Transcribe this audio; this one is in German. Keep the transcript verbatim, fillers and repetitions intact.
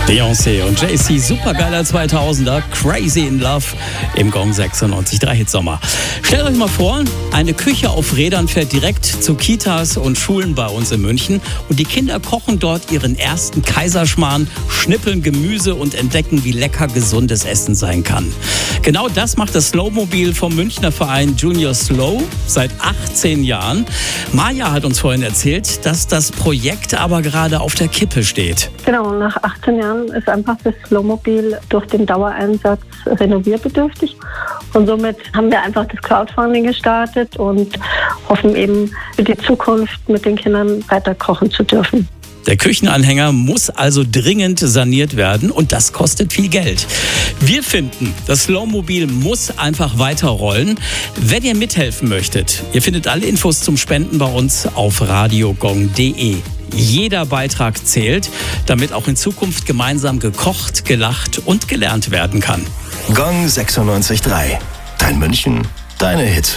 Beyoncé und Jay-Z, supergeiler zweitausender, Crazy in Love im Gong sechsundneunzig Komma drei Hitsommer. Stellt euch mal vor, eine Küche auf Rädern fährt direkt zu Kitas und Schulen bei uns in München und die Kinder kochen dort ihren ersten Kaiserschmarrn, schnippeln Gemüse und entdecken, wie lecker gesundes Essen sein kann. Genau das macht das Slowmobil vom Münchner Verein Junior Slow seit achtzehn Jahren. Maja hat uns vorhin erzählt, dass das Projekt aber gerade auf der Kippe steht. Genau, nach achtzehn Jahren ist einfach das Slowmobil durch den Dauereinsatz renovierbedürftig. Und somit haben wir einfach das Crowdfunding gestartet und hoffen eben für die Zukunft mit den Kindern weiter kochen zu dürfen. Der Küchenanhänger muss also dringend saniert werden und das kostet viel Geld. Wir finden, das Slowmobil muss einfach weiterrollen. Wenn ihr mithelfen möchtet, ihr findet alle Infos zum Spenden bei uns auf radiogong punkt de. Jeder Beitrag zählt, damit auch in Zukunft gemeinsam gekocht, gelacht und gelernt werden kann. Gong sechsundneunzig Komma drei. Dein München, deine Hits.